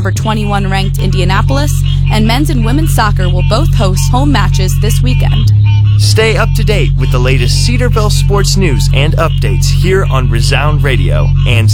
For 21 ranked Indianapolis, and men's and women's soccer will both host home matches this weekend. Stay up to date with the latest Cedarville sports news and updates here on Resound Radio and